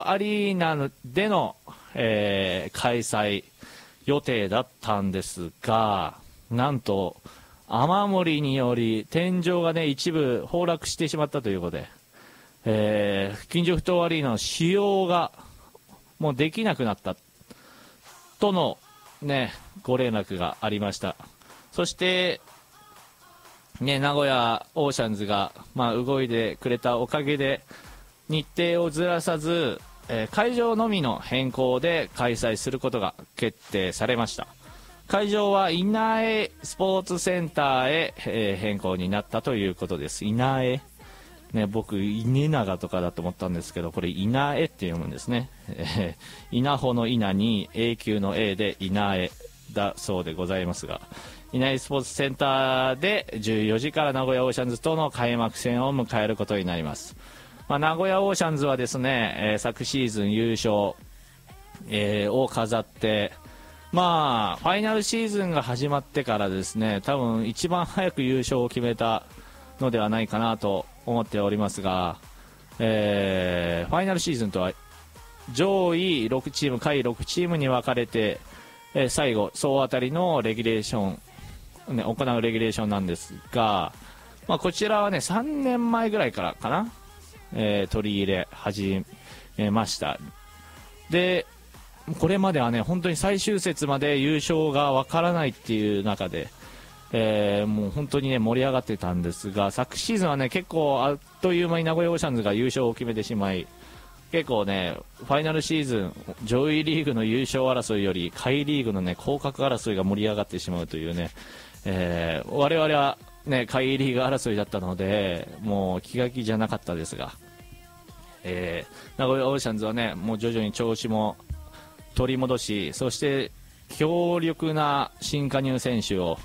アリーナでの、開催予定だったんですが、なんと雨漏りにより天井がね一部崩落してしまったということで、近所ふ頭アリーナの使用がもうできなくなったとのねご連絡がありました。そしてね、名古屋オーシャンズが、動いてくれたおかげで日程をずらさず、会場のみの変更で開催することが決定されました。会場は稲江スポーツセンターへ、変更になったということです。稲江、ね、僕稲長とかだと思ったんですけど、これ稲江って読むんですね。稲穂の稲に永久の A で稲江だそうでございますが、稲江スポーツセンターで14時から名古屋オーシャンズとの開幕戦を迎えることになります。名古屋オーシャンズはですね、昨シーズン優勝、を飾って、ファイナルシーズンが始まってからですね、多分一番早く優勝を決めたのではないかなと思っておりますが、ファイナルシーズンとは上位6チーム、下位6チームに分かれて、最後総当たりのレギュレーション、行うレギュレーションなんですが、こちらはね3年前ぐらいからかな、取り入れ始めました。でこれまではね本当に最終節まで優勝がわからないっていう中で、もう本当にね盛り上がってたんですが、昨シーズンはね結構あっという間に名古屋オーシャンズが優勝を決めてしまい、結構ねファイナルシーズン上位リーグの優勝争いより下位リーグのね降格争いが盛り上がってしまうというね、我々はね下位リーグ争いだったのでもう気が気じゃなかったですが、名古屋オーシャンズはねもう徐々に調子も取り戻し、そして強力な新加入選手を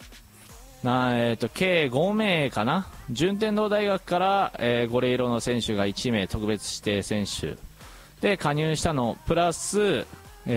計5名かな、順天堂大学から、ゴレイロの選手が1名特別指定選手で加入したのプラス、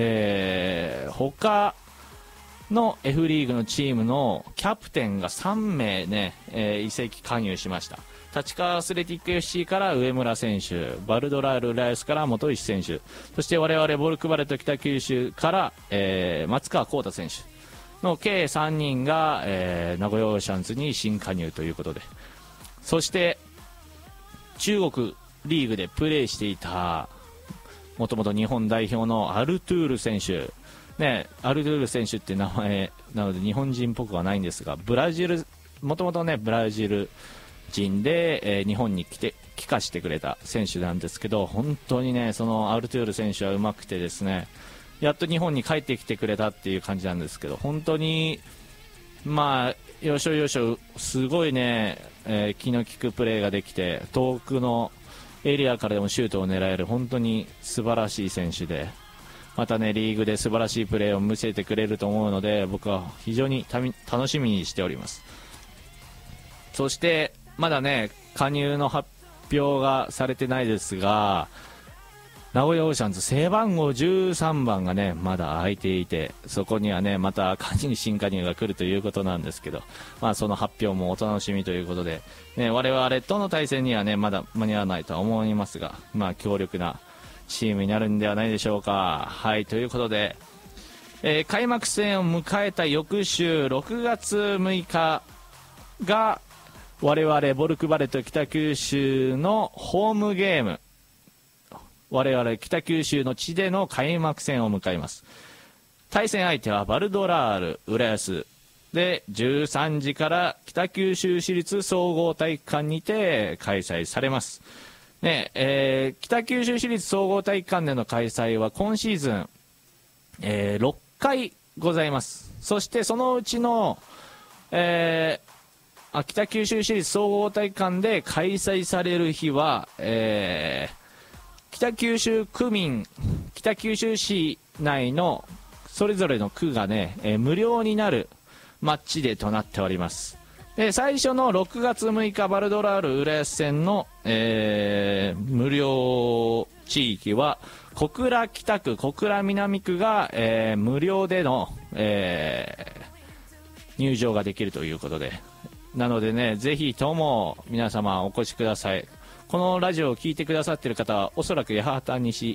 他の F リーグのチームのキャプテンが3名ね、移籍加入しました。立川アスレティック FC から上村選手、バルドラール・ライスから本石選手、そして我々ボルクバレット北九州から、松川幸太選手の計3人が、名古屋オーシャンズに新加入ということで、そして中国リーグでプレーしていたもともと日本代表のアルトゥール選手、アルトゥール選手って名前なので日本人っぽくはないんですが、もともとブラジル人で、日本に帰化してくれた選手なんですけど、本当にねそのアルトゥール選手はうまくてですね、やっと日本に帰ってきてくれたっていう感じなんですけど、本当によしょよしょすごいね、気の利くプレーができて、遠くのエリアからでもシュートを狙える本当に素晴らしい選手で、またねリーグで素晴らしいプレーを見せてくれると思うので、僕は非常に楽しみにしております。そしてまだね加入の発表がされてないですが、名古屋オーシャンズ背番号13番がねまだ空いていて、そこにはねまた新加入が来るということなんですけど、その発表もお楽しみということで、我々との対戦にはねまだ間に合わないとは思いますが、強力なチームになるんではないでしょうか。はい、ということで、開幕戦を迎えた翌週6月6日が我々ボルクバレット北九州のホームゲーム、我々北九州の地での開幕戦を迎えます。対戦相手はバルドラール浦安で、13時から北九州市立総合体育館にて開催されます。北九州市立総合体育館での開催は今シーズン、6回ございます。そしてそのうちの、北九州市立総合体育館で開催される日は、北九州区民、北九州市内のそれぞれの区がね、無料になるマッチデーとなっております。で、最初の6月6日バルドラール浦安戦の、無料地域は小倉北区、小倉南区が、無料での、入場ができるということで、なのでねぜひとも皆様お越しください。このラジオを聞いてくださっている方はおそらく八幡西